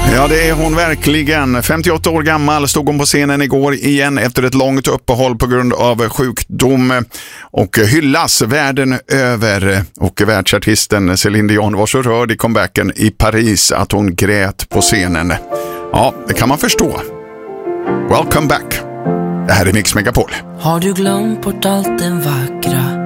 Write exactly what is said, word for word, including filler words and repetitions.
Ja, det är hon verkligen. femtioåtta år gammal stod hon på scenen igår igen efter ett långt uppehåll på grund av sjukdom och hyllas världen över. Och världsartisten Céline Dion var så rörd i comebacken i Paris att hon grät på scenen. Ja, det kan man förstå. Welcome back. Det här är Mix Megapol. Har du glömt bort allt den vackra